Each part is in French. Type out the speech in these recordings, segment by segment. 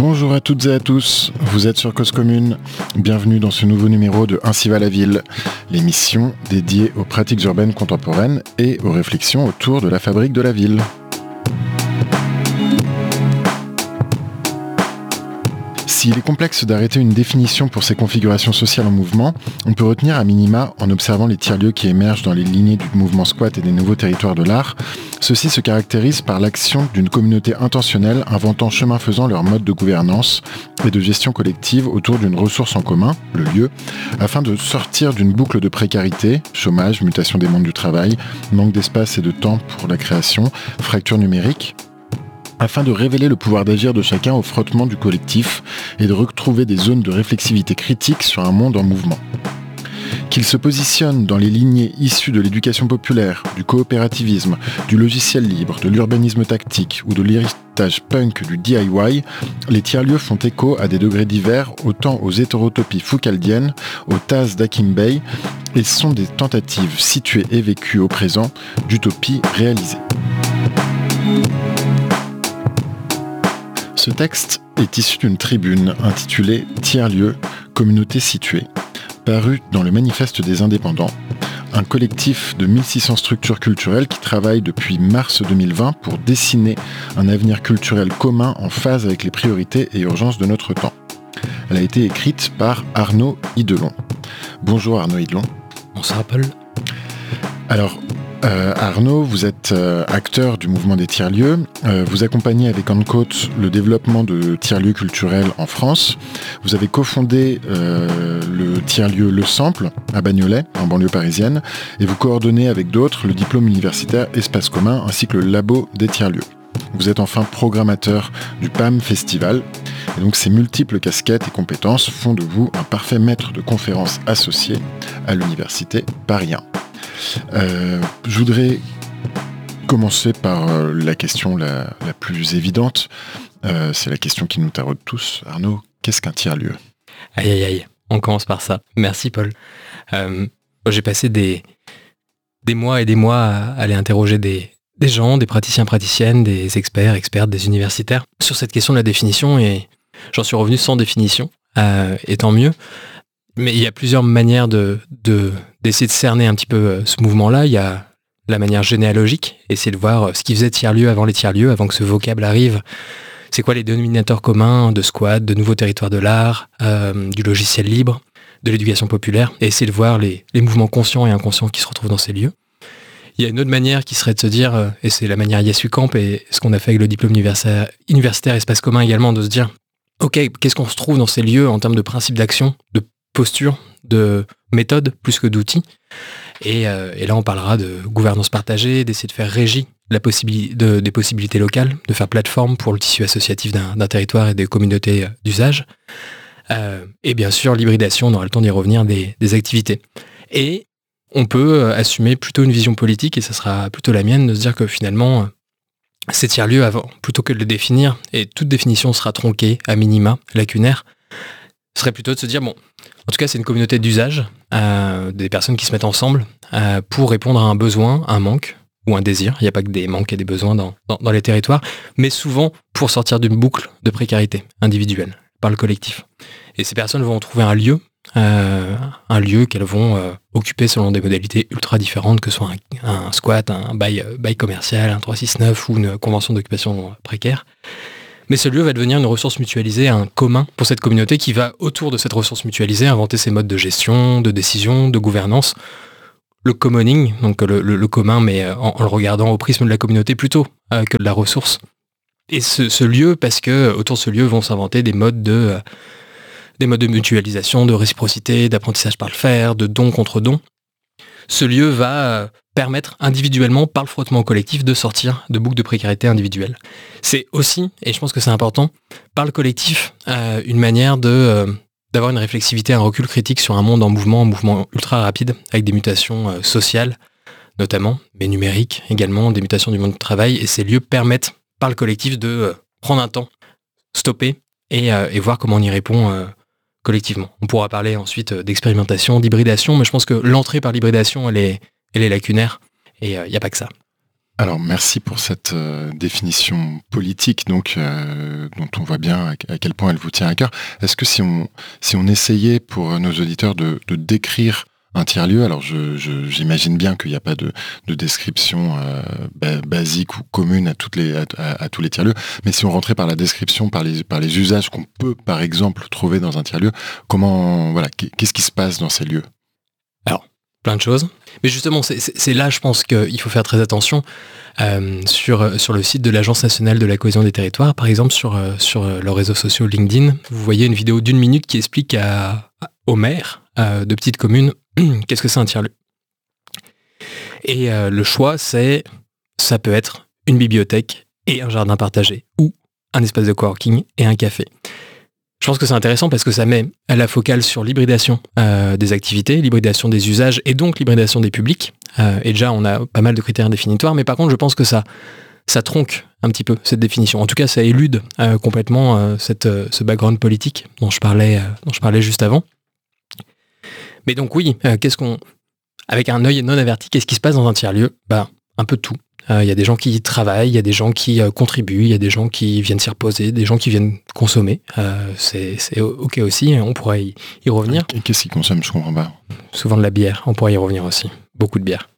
Bonjour à toutes et à tous, vous êtes sur Cause Commune. Bienvenue dans ce nouveau numéro de Ainsi va la ville, l'émission dédiée aux pratiques urbaines contemporaines et aux réflexions autour de la fabrique de la ville. S'il est complexe d'arrêter une définition pour ces configurations sociales en mouvement, on peut retenir à minima, en observant les tiers-lieux qui émergent dans les lignées du mouvement squat et des nouveaux territoires de l'art, ceux-ci se caractérisent par l'action d'une communauté intentionnelle inventant chemin faisant leur mode de gouvernance et de gestion collective autour d'une ressource en commun, le lieu, afin de sortir d'une boucle de précarité, chômage, mutation des mondes du travail, manque d'espace et de temps pour la création, fracture numérique, afin de révéler le pouvoir d'agir de chacun au frottement du collectif et de retrouver des zones de réflexivité critique sur un monde en mouvement. Qu'il se positionne dans les lignées issues de l'éducation populaire, du coopérativisme, du logiciel libre, de l'urbanisme tactique ou de l'héritage punk du DIY, les tiers-lieux font écho à des degrés divers autant aux hétérotopies foucaldiennes, aux TAS d'Akimbey, et sont des tentatives situées et vécues au présent d'utopies réalisées. Ce texte est issu d'une tribune intitulée « Tiers-lieux, communauté située », paru dans le Manifeste des Indépendants, un collectif de 1600 structures culturelles qui travaillent depuis mars 2020 pour dessiner un avenir culturel commun en phase avec les priorités et urgences de notre temps. Elle a été écrite par Arnaud Hidelon. Bonjour Arnaud Hidelon. Bonsoir Paul. Alors, Arnaud, vous êtes acteur du mouvement des tiers-lieux. Vous accompagnez avec Encote le développement de tiers-lieux culturels en France. Vous avez cofondé le tiers-lieu Le Sample à Bagnolet, en banlieue parisienne, et vous coordonnez avec d'autres le diplôme universitaire Espace commun ainsi que le labo des tiers-lieux. Vous êtes enfin programmateur du PAM Festival. Et donc ces multiples casquettes et compétences font de vous un parfait maître de conférences associé à l'université Paris 1. Je voudrais commencer par la question la plus évidente. C'est la question qui nous taraude tous. Arnaud, qu'est-ce qu'un tiers-lieu ? Aïe aïe aïe, on commence par ça. Merci Paul. J'ai passé des mois et des mois à aller interroger des gens, des praticiens, praticiennes, des experts, expertes, des universitaires sur cette question de la définition et j'en suis revenu sans définition, et tant mieux. Mais il y a plusieurs manières d'essayer de cerner un petit peu ce mouvement-là. Il y a la manière généalogique, essayer de voir ce qui faisait tiers-lieu avant les tiers-lieux, avant que ce vocable arrive. C'est quoi les dénominateurs communs de squat, de nouveaux territoires de l'art, du logiciel libre, de l'éducation populaire, et essayer de voir les mouvements conscients et inconscients qui se retrouvent dans ces lieux. Il y a une autre manière qui serait de se dire, et c'est la manière Yesu Camp et ce qu'on a fait avec le diplôme universitaire Espace commun également, de se dire, ok, qu'est-ce qu'on se trouve dans ces lieux en termes de principes d'action, de posture, de méthode plus que d'outils. Et là, on parlera de gouvernance partagée, d'essayer de faire régie des possibilités locales, de faire plateforme pour le tissu associatif d'un territoire et des communautés d'usage. Et bien sûr, l'hybridation, on aura le temps d'y revenir, des activités. Et on peut assumer plutôt une vision politique, et ça sera plutôt la mienne, de se dire que finalement, ces tiers-lieux, avant, plutôt que de les définir, et toute définition sera tronquée, à minima, lacunaire, serait plutôt de se dire, bon, en tout cas, c'est une communauté d'usage, des personnes qui se mettent ensemble pour répondre à un besoin, un manque ou un désir. Il n'y a pas que des manques et des besoins dans les territoires, mais souvent pour sortir d'une boucle de précarité individuelle par le collectif. Et ces personnes vont trouver un lieu qu'elles vont occuper selon des modalités ultra différentes, que ce soit un squat, un bail commercial, un 369 ou une convention d'occupation précaire. Mais ce lieu va devenir une ressource mutualisée, un commun pour cette communauté qui va, autour de cette ressource mutualisée, inventer ses modes de gestion, de décision, de gouvernance. Le commoning, donc le commun, mais en le regardant au prisme de la communauté plutôt que de la ressource. Et ce lieu, parce que autour de ce lieu vont s'inventer des modes de mutualisation, de réciprocité, d'apprentissage par le faire, de don contre don. Ce lieu va permettre individuellement, par le frottement collectif, de sortir de boucles de précarité individuelle. C'est aussi, et je pense que c'est important, par le collectif, une manière d'avoir une réflexivité, un recul critique sur un monde en mouvement ultra rapide, avec des mutations sociales, notamment, mais numériques également, des mutations du monde du travail, et ces lieux permettent, par le collectif, de prendre un temps, stopper, et voir comment on y répond collectivement. On pourra parler ensuite d'expérimentation, d'hybridation, mais je pense que l'entrée par l'hybridation, elle est lacunaire, et il n'y a pas que ça. Alors merci pour cette définition politique donc dont on voit bien à quel point elle vous tient à cœur. Est-ce que si on essayait pour nos auditeurs de décrire un tiers-lieu, alors j'imagine bien qu'il n'y a pas de description basique ou commune à tous les tiers-lieux, mais si on rentrait par la description, par les usages qu'on peut par exemple trouver dans un tiers-lieu, qu'est-ce qui se passe dans ces lieux? Alors, plein de choses. Mais justement, c'est là, je pense qu'il faut faire très attention sur le site de l'Agence nationale de la cohésion des territoires, par exemple sur leurs réseaux sociaux LinkedIn. Vous voyez une vidéo d'1 minute qui explique aux maires de petites communes qu'est-ce que c'est un tiers-lieu. Et le choix, ça peut être une bibliothèque et un jardin partagé, ou un espace de coworking et un café. Je pense que c'est intéressant parce que ça met à la focale sur l'hybridation des activités, l'hybridation des usages et donc l'hybridation des publics. Et déjà, on a pas mal de critères définitoires, mais par contre, je pense que ça tronque un petit peu cette définition. En tout cas, ça élude complètement ce background politique dont je parlais juste avant. Mais donc oui, avec un œil non averti, qu'est-ce qui se passe dans un tiers-lieu ? Un peu de tout. Il y a des gens qui travaillent, il y a des gens qui contribuent, il y a des gens qui viennent s'y reposer, des gens qui viennent consommer. C'est ok aussi, on pourrait y revenir. Qu'est-ce qu'ils consomment ? Je comprends pas. Souvent de la bière, on pourrait y revenir aussi. Beaucoup de bière.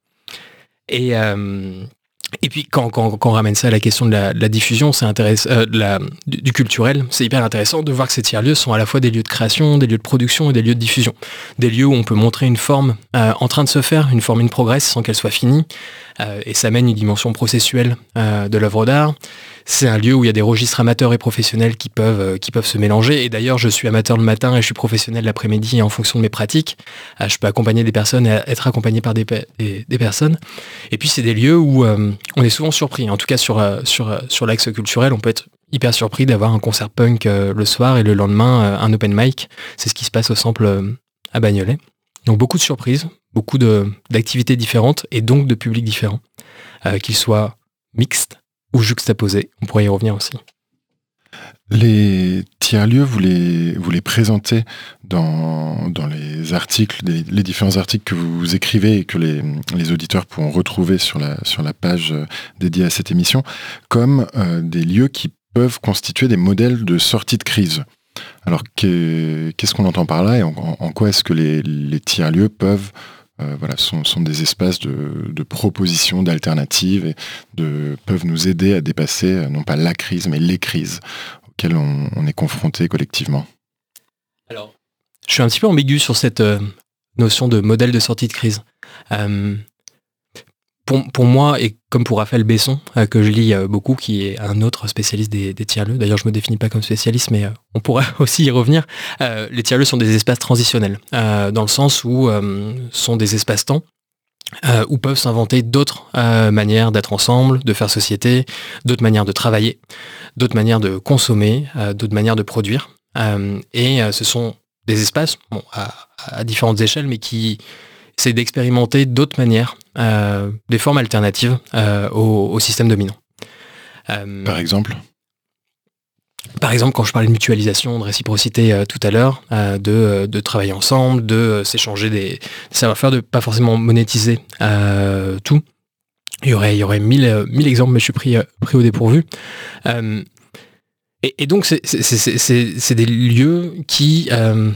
Et puis quand on ramène ça à la question de la diffusion, c'est intéressant, du culturel, c'est hyper intéressant de voir que ces tiers-lieux sont à la fois des lieux de création, des lieux de production et des lieux de diffusion. Des lieux où on peut montrer une forme en train de se faire, une forme in progress sans qu'elle soit finie, et ça mène une dimension processuelle de l'œuvre d'art. C'est un lieu où il y a des registres amateurs et professionnels qui peuvent se mélanger. Et d'ailleurs, je suis amateur le matin et je suis professionnel l'après-midi, et en fonction de mes pratiques, je peux accompagner des personnes et être accompagné par des personnes. Et puis, c'est des lieux où on est souvent surpris. En tout cas, sur l'axe culturel, on peut être hyper surpris d'avoir un concert punk le soir et le lendemain, un open mic. C'est ce qui se passe au Sample à Bagnolet. Donc, beaucoup de surprises, beaucoup d'activités différentes et donc de publics différents, qu'ils soient mixtes ou juxtaposés. On pourrait y revenir aussi. Les tiers-lieux, vous les présentez dans les articles, les différents articles que vous écrivez et que les auditeurs pourront retrouver sur la page dédiée à cette émission, comme des lieux qui peuvent constituer des modèles de sortie de crise. Alors, qu'est-ce qu'on entend par là et en quoi est-ce que les tiers-lieux peuvent sont des espaces de propositions, d'alternatives et peuvent nous aider à dépasser non pas la crise, mais les crises auxquelles on est confronté collectivement. Alors, je suis un petit peu ambigu sur cette notion de modèle de sortie de crise. Pour moi, et comme pour Raphaël Besson, que je lis beaucoup, qui est un autre spécialiste des tiers-lieux, d'ailleurs je me définis pas comme spécialiste, mais on pourrait aussi y revenir, les tiers-lieux sont des espaces transitionnels, dans le sens où sont des espaces-temps, où peuvent s'inventer d'autres manières d'être ensemble, de faire société, d'autres manières de travailler, d'autres manières de consommer, d'autres manières de produire. Et ce sont des espaces à différentes échelles, mais qui essaient d'expérimenter d'autres manières, des formes alternatives au système dominant. Par exemple, quand je parlais de mutualisation, de réciprocité tout à l'heure, de travailler ensemble, de s'échanger des savoir-faire, de pas forcément monétiser tout. Il y aurait mille exemples, mais je suis pris au dépourvu. Et donc, c'est des lieux qui...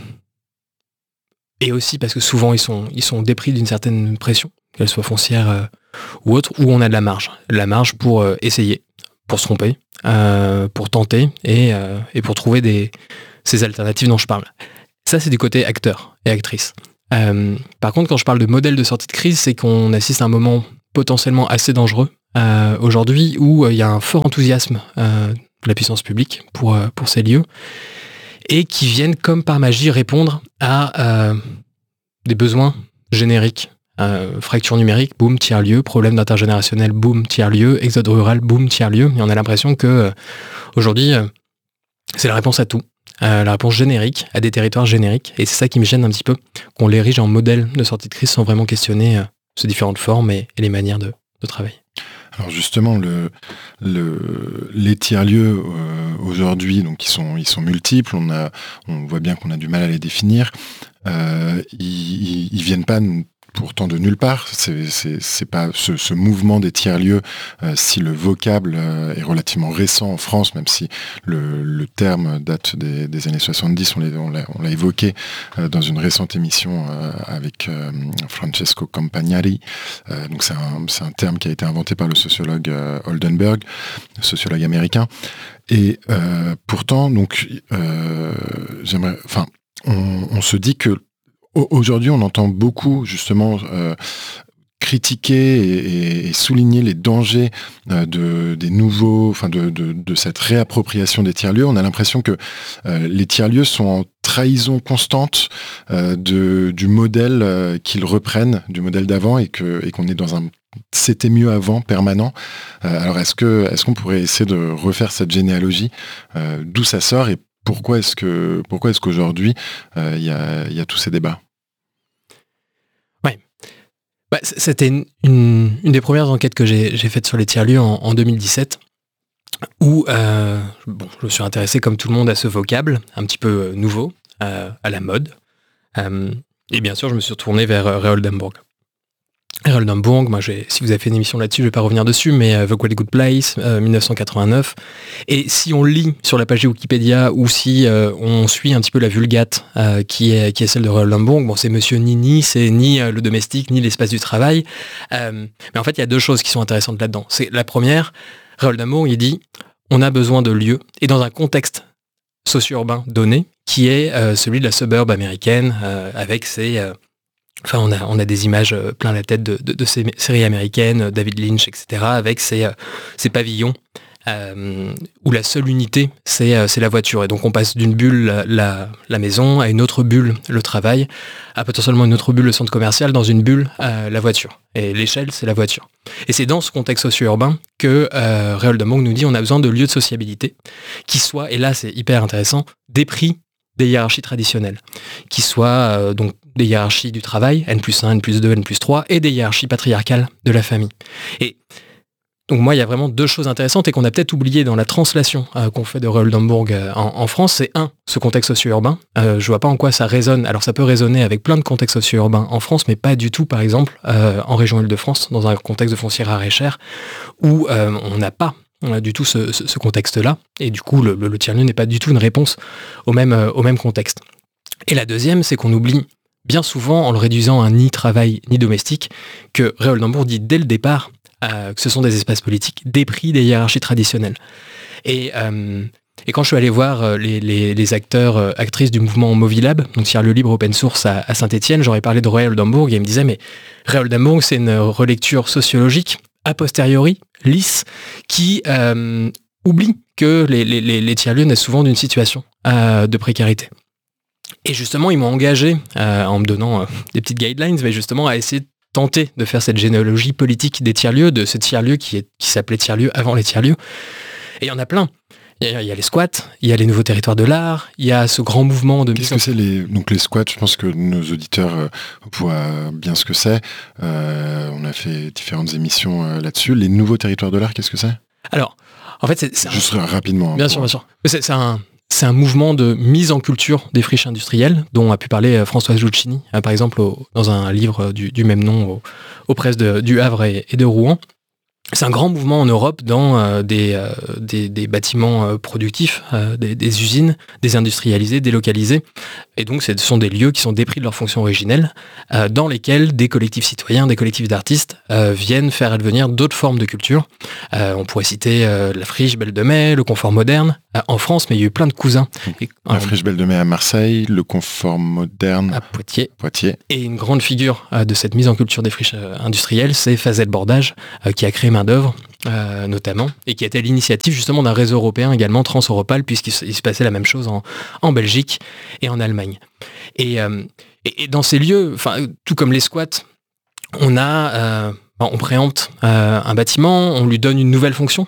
et aussi parce que souvent, ils sont dépris d'une certaine pression, qu'elle soit foncière ou autre, où on a de la marge. La marge pour essayer, pour se tromper, pour tenter et pour trouver ces alternatives dont je parle. Ça, c'est du côté acteur et actrice. Par contre, quand je parle de modèle de sortie de crise, c'est qu'on assiste à un moment potentiellement assez dangereux aujourd'hui où il y a un fort enthousiasme de la puissance publique pour ces lieux et qui viennent comme par magie répondre à des besoins génériques. Fracture numérique, boum, tiers-lieu, problème d'intergénérationnel, boum, tiers-lieu, exode rural, boum, tiers-lieu. Et on a l'impression que aujourd'hui, c'est la réponse à tout. La réponse générique à des territoires génériques. Et c'est ça qui me gêne un petit peu, qu'on l'érige en modèle de sortie de crise sans vraiment questionner ces différentes formes et les manières de travailler. Alors justement, les tiers-lieux aujourd'hui, donc ils sont multiples. On voit bien qu'on a du mal à les définir. Ils viennent pas pourtant de nulle part. C'est pas ce mouvement des tiers-lieux, si le vocable est relativement récent en France, même si le terme date des années 70, on l'a évoqué dans une récente émission avec Francesco Campagnari. Donc c'est un terme qui a été inventé par le sociologue Oldenburg, sociologue américain. Et pourtant, donc, on se dit que aujourd'hui, on entend beaucoup justement critiquer et souligner les dangers des nouveaux, de cette réappropriation des tiers-lieux. On a l'impression que les tiers-lieux sont en trahison constante du modèle qu'ils reprennent, du modèle d'avant, et qu'on est dans un c'était mieux avant permanent. Alors est-ce qu'on pourrait essayer de refaire cette généalogie, d'où ça sort et pourquoi est-ce qu'aujourd'hui il y a tous ces débats? C'était une des premières enquêtes que j'ai faites sur les tiers-lieux en 2017, où je me suis intéressé comme tout le monde à ce vocable un petit peu nouveau, à la mode. Et bien sûr, je me suis retourné vers Ray Oldenburg. Ray Oldenburg, si vous avez fait une émission là-dessus, je ne vais pas revenir dessus, mais The Great Good Place, 1989. Et si on lit sur la page de Wikipédia, ou si on suit un petit peu la vulgate qui est celle de Ray Oldenburg, c'est Monsieur Nini, c'est ni le domestique, ni l'espace du travail. Mais en fait, il y a deux choses qui sont intéressantes là-dedans. C'est la première, Ray Oldenburg, il dit on a besoin de lieux, et dans un contexte socio-urbain donné, qui est celui de la suburb américaine, avec ses... on a des images plein la tête de ces séries américaines, David Lynch, etc., avec ces pavillons où la seule unité, c'est la voiture. Et donc on passe d'une bulle, la maison, à une autre bulle, le travail, à potentiellement une autre bulle, le centre commercial, dans une bulle, la voiture. Et l'échelle, c'est la voiture. Et c'est dans ce contexte socio-urbain que Ray Oldenburg nous dit on a besoin de lieux de sociabilité qui soient, et là c'est hyper intéressant, dépris des hiérarchies traditionnelles, qui soient donc des hiérarchies du travail, N+1, N+2, N+3, et des hiérarchies patriarcales de la famille. Et donc moi, il y a vraiment deux choses intéressantes et qu'on a peut-être oublié dans la translation qu'on fait de Ray Oldenburg en France. C'est ce contexte socio-urbain. Je vois pas en quoi ça résonne. Alors ça peut résonner avec plein de contextes socio-urbains en France, mais pas du tout, par exemple, en région Île-de-France, dans un contexte de foncier rare et cher, où on n'a pas du tout ce contexte-là, et du coup le tiers-lieu n'est pas du tout une réponse au même contexte. Et la deuxième, c'est qu'on oublie bien souvent, en le réduisant à ni travail ni domestique, que Ray Oldenburg dit dès le départ que ce sont des espaces politiques dépris des hiérarchies traditionnelles. Et quand je suis allé voir les acteurs, actrices du mouvement Movilab, donc tiers-lieu libre open source à Saint-Étienne, j'aurais parlé de Ray Oldenburg et ils me disaient mais Ray Oldenburg, c'est une relecture sociologique a posteriori, lisse, qui oublie que les tiers-lieux naissent souvent d'une situation de précarité. Et justement, ils m'ont engagé, en me donnant des petites guidelines, mais justement à essayer de tenter de faire cette généalogie politique des tiers-lieux, de ce tiers-lieu qui s'appelait tiers-lieu avant les tiers-lieux. Et il y en a plein. Il y a les squats, il y a les nouveaux territoires de l'art, il y a ce grand mouvement de... Qu'est-ce que c'est les squats? Je pense que nos auditeurs voient bien ce que c'est. On a fait différentes émissions là-dessus. Les nouveaux territoires de l'art, qu'est-ce que c'est? Alors, en fait, c'est juste rapidement. Bien sûr. C'est un mouvement de mise en culture des friches industrielles, dont a pu parler Françoise Giuccini, par exemple, dans un livre du même nom aux presses du Havre et de Rouen. C'est un grand mouvement en Europe dans des bâtiments productifs, des usines désindustrialisées, délocalisées. Et donc, ce sont des lieux qui sont dépris de leur fonction originelle, dans lesquels des collectifs citoyens, des collectifs d'artistes viennent faire advenir d'autres formes de culture. On pourrait citer la friche Belle de Mai, le confort moderne, en France, mais il y a eu plein de cousins. La friche Belle de Mai à Marseille, le confort moderne à Poitiers. Et une grande figure de cette mise en culture des friches industrielles, c'est Fazel Bordage, qui a créé Main-d'œuvre, notamment, et qui était l'initiative justement d'un réseau européen également trans-europal, puisqu'il se passait la même chose en Belgique et en Allemagne. Et dans ces lieux, tout comme les squats, on préempte un bâtiment, on lui donne une nouvelle fonction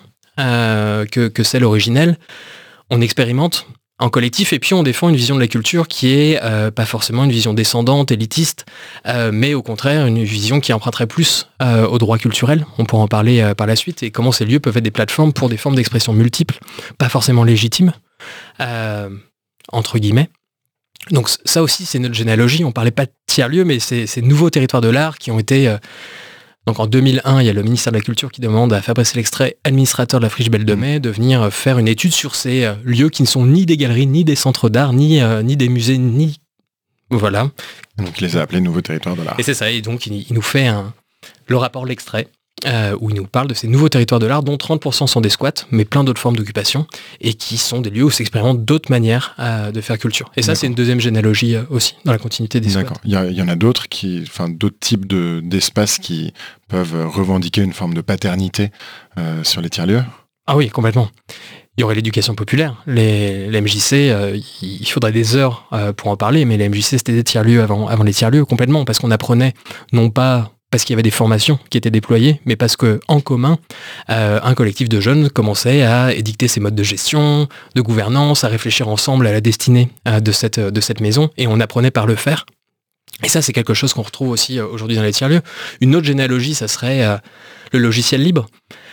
que celle originelle, on expérimente en collectif, et puis on défend une vision de la culture qui est pas forcément une vision descendante, élitiste, mais au contraire une vision qui emprunterait plus au droit culturel. On pourra en parler par la suite, et comment ces lieux peuvent être des plateformes pour des formes d'expression multiples, pas forcément légitimes, entre guillemets. Donc ça aussi, c'est notre généalogie. On parlait pas de tiers-lieux, mais c'est ces nouveaux territoires de l'art qui ont été... donc en 2001, il y a le ministère de la Culture qui demande à Fabrice Lextrait, administrateur de la Friche Belle de Mai, de venir faire une étude sur ces lieux qui ne sont ni des galeries, ni des centres d'art, ni des musées, ni... Voilà. Donc il les a appelés nouveaux territoires de l'art. Et c'est ça, et donc il nous fait le rapport Lextrait, où il nous parle de ces nouveaux territoires de l'art dont 30% sont des squats, mais plein d'autres formes d'occupation, et qui sont des lieux où s'expérimentent d'autres manières de faire culture. Et ça, c'est une deuxième généalogie aussi, dans la continuité des squats. D'accord. Il y en a d'autres d'autres types d'espaces qui peuvent revendiquer une forme de paternité sur les tiers-lieux. Ah oui, complètement. Il y aurait l'éducation populaire. Les MJC, il faudrait des heures pour en parler, mais les MJC, c'était des tiers-lieux avant les tiers-lieux, complètement, parce qu'on apprenait non pas parce qu'il y avait des formations qui étaient déployées, mais parce qu'en commun, un collectif de jeunes commençait à édicter ses modes de gestion, de gouvernance, à réfléchir ensemble à la destinée de cette maison, et on apprenait par le faire. Et ça, c'est quelque chose qu'on retrouve aussi aujourd'hui dans les tiers-lieux. Une autre généalogie, ça serait le logiciel libre.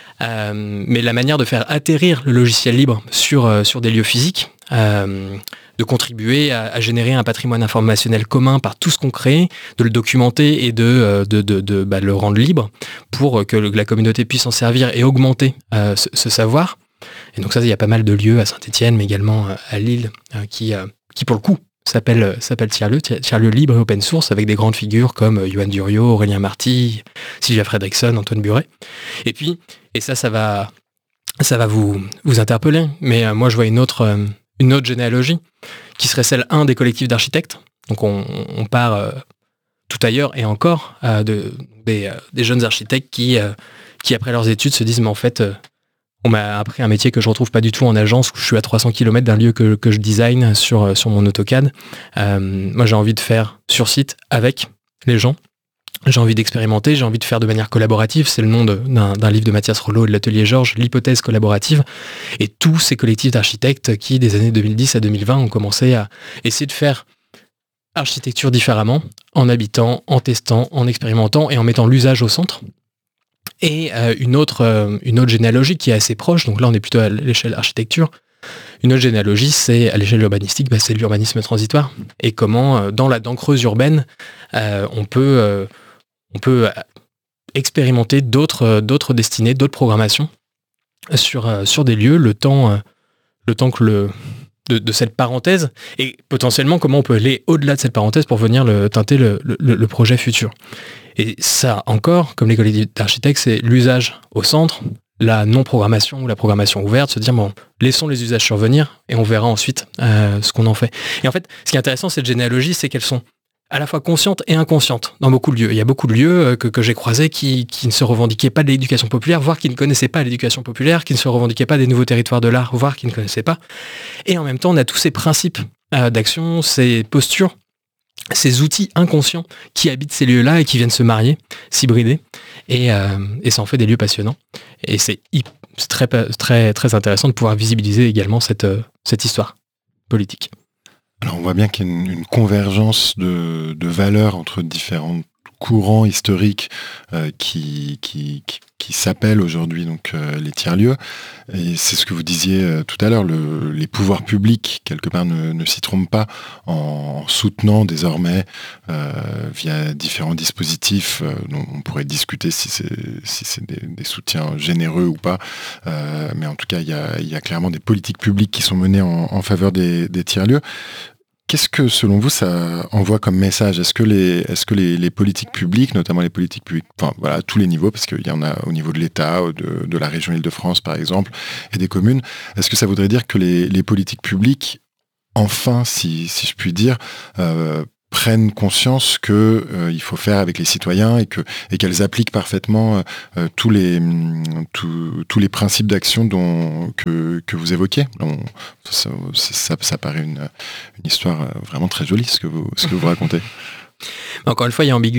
Mais la manière de faire atterrir le logiciel libre sur des lieux physiques, de contribuer à générer un patrimoine informationnel commun par tout ce qu'on crée, de le documenter et de le rendre libre pour que la communauté puisse s'en servir et augmenter ce savoir. Et donc ça, il y a pas mal de lieux à Saint-Étienne, mais également à Lille, qui pour le coup s'appelle tiers-lieu libre et open source, avec des grandes figures comme Yoann Duriot, Aurélien Marty, Sylvia Fredrickson, Antoine Buret. Et puis, et ça va vous interpeller, mais moi je vois une autre généalogie, qui serait celle des collectifs d'architectes. Donc on part tout ailleurs et encore des jeunes architectes qui après leurs études se disent mais en fait on m'a appris un métier que je retrouve pas du tout en agence, où je suis à 300 km d'un lieu que je design sur mon AutoCAD. Moi j'ai envie de faire sur site avec les gens. J'ai envie d'expérimenter, j'ai envie de faire de manière collaborative. C'est le nom d'un livre de Mathias Rollo et de l'Atelier Georges, l'hypothèse collaborative. Et tous ces collectifs d'architectes qui, des années 2010 à 2020, ont commencé à essayer de faire architecture différemment, en habitant, en testant, en expérimentant et en mettant l'usage au centre. Et une autre généalogie qui est assez proche, donc là on est plutôt à l'échelle architecture. Une autre généalogie, c'est à l'échelle urbanistique, c'est l'urbanisme transitoire. Et comment, dans la dent creuse urbaine, on peut expérimenter d'autres destinées, d'autres programmations sur des lieux, le temps que de cette parenthèse, et potentiellement comment on peut aller au-delà de cette parenthèse pour venir teinter le projet futur. Et ça encore, comme les collectifs d'architectes, c'est l'usage au centre, la non-programmation ou la programmation ouverte, se dire bon, laissons les usages survenir et on verra ensuite ce qu'on en fait. Et en fait, ce qui est intéressant, cette généalogie, c'est qu'elles sont à la fois conscientes et inconscientes dans beaucoup de lieux. Il y a beaucoup de lieux que j'ai croisés qui ne se revendiquaient pas de l'éducation populaire, voire qui ne connaissaient pas l'éducation populaire, qui ne se revendiquaient pas des nouveaux territoires de l'art, voire qui ne connaissaient pas. Et en même temps, on a tous ces principes d'action, ces postures, ces outils inconscients qui habitent ces lieux-là et qui viennent se marier, s'hybrider, et ça en fait des lieux passionnants. Et c'est très, très, très intéressant de pouvoir visibiliser également cette histoire politique. Alors on voit bien qu'il y a une convergence de valeurs entre différents courants historiques qui s'appellent aujourd'hui donc les tiers-lieux. Et c'est ce que vous disiez tout à l'heure, les pouvoirs publics, quelque part, ne s'y trompent pas en soutenant désormais, via différents dispositifs, dont on pourrait discuter si c'est des soutiens généreux ou pas, mais en tout cas, il y a clairement des politiques publiques qui sont menées en faveur des tiers-lieux. Qu'est-ce que, selon vous, ça envoie comme message ? Est-ce que les politiques publiques, notamment les politiques publiques, enfin voilà, à tous les niveaux, parce qu'il y en a au niveau de l'État, de la région Île-de-France par exemple, et des communes, est-ce que ça voudrait dire que les politiques publiques, enfin, si je puis dire, prennent conscience qu'il faut faire avec les citoyens et qu'elles appliquent parfaitement tous les principes d'action que vous évoquez. Ça paraît une histoire vraiment très jolie, ce que vous racontez. Encore une fois, il y a ambiguïté.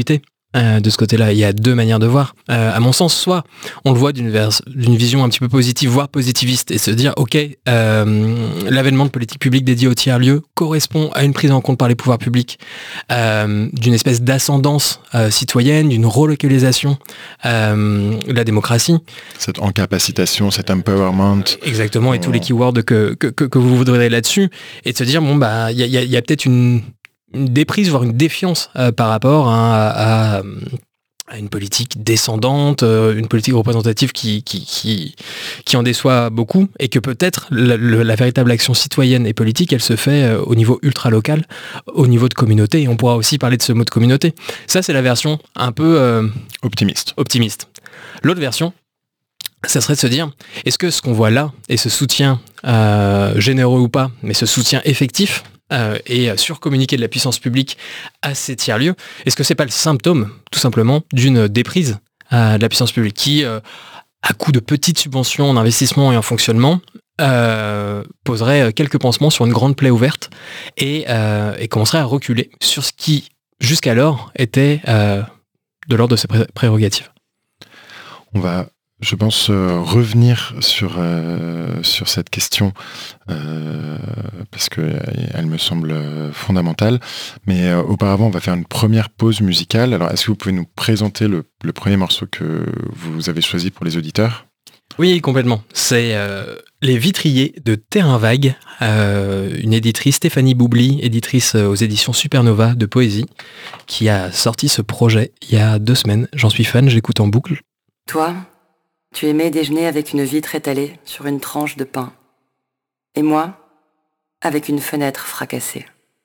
de ce côté-là. Il y a deux manières de voir. À mon sens, soit on le voit d'une vision un petit peu positive, voire positiviste, et se dire, ok, l'avènement de politiques publiques dédiées aux tiers-lieux correspond à une prise en compte par les pouvoirs publics d'une espèce d'ascendance citoyenne, d'une relocalisation de la démocratie. Cette encapacitation, cet empowerment. Exactement, et tous les keywords que vous voudrez là-dessus, et de se dire, bon, bah, il y a peut-être une déprise, voire une défiance par rapport à une politique descendante, une politique représentative qui en déçoit beaucoup, et que peut-être la véritable action citoyenne et politique, elle se fait au niveau ultra-local, au niveau de communauté, et on pourra aussi parler de ce mot de communauté. Ça, c'est la version un peu optimiste. L'autre version, ça serait de se dire, est-ce que ce qu'on voit là, et ce soutien généreux ou pas, mais ce soutien effectif, et surcommuniquer de la puissance publique à ces tiers-lieux, est-ce que c'est pas le symptôme, tout simplement, d'une déprise de la puissance publique qui, à coup de petites subventions en investissement et en fonctionnement, poserait quelques pansements sur une grande plaie ouverte et commencerait à reculer sur ce qui, jusqu'alors, était de l'ordre de ses prérogatives? On va, je pense, revenir sur cette question parce qu'elle me semble fondamentale. Mais auparavant, on va faire une première pause musicale. Alors, est-ce que vous pouvez nous présenter le premier morceau que vous avez choisi pour les auditeurs ? Oui, complètement. C'est Les Vitriers de Terrain Vague, une éditrice, Stéphanie Boubli, éditrice aux éditions Supernova de poésie, qui a sorti ce projet il y a 2 semaines. J'en suis fan, j'écoute en boucle. Toi, tu aimais déjeuner avec une vitre étalée sur une tranche de pain. Et moi, avec une fenêtre fracassée.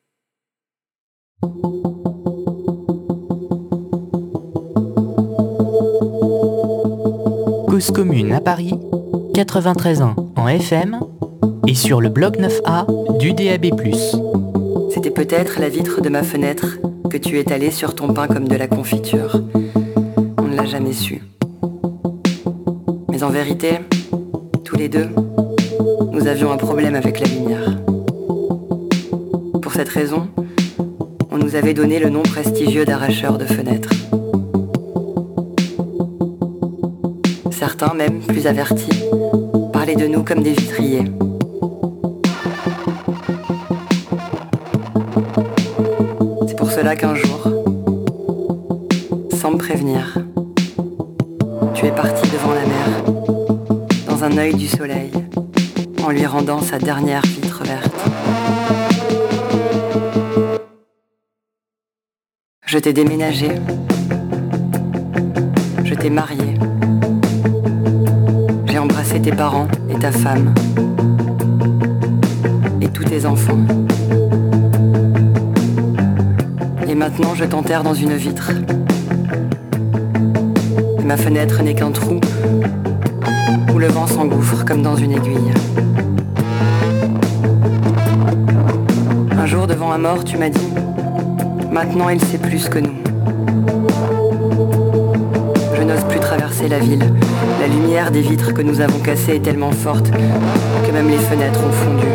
Cause commune à Paris, 93 ans en FM et sur le bloc 9A du DAB+. C'était peut-être la vitre de ma fenêtre que tu étalais sur ton pain comme de la confiture. On ne l'a jamais su. Mais en vérité, tous les deux, nous avions un problème avec la lumière. Pour cette raison, on nous avait donné le nom prestigieux d'arracheurs de fenêtres. Certains, même plus avertis, parlaient de nous comme des vitriers. C'est pour cela qu'un jour, sans me prévenir, tu es parti devant la mer, dans un œil du soleil, en lui rendant sa dernière vitre verte. Je t'ai déménagé, je t'ai marié, j'ai embrassé tes parents et ta femme, et tous tes enfants. Et maintenant je t'enterre dans une vitre. Et ma fenêtre n'est qu'un trou où le vent s'engouffre comme dans une aiguille. Un jour devant un mort, tu m'as dit: maintenant il sait plus que nous. Je n'ose plus traverser la ville. La lumière des vitres que nous avons cassées est tellement forte que même les fenêtres ont fondu.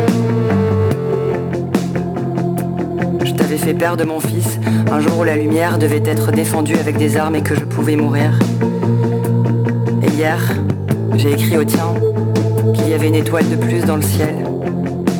Je t'avais fait perdre mon fils un jour où la lumière devait être défendue avec des armes et que je pouvais mourir. Et hier, j'ai écrit au tien qu'il y avait une étoile de plus dans le ciel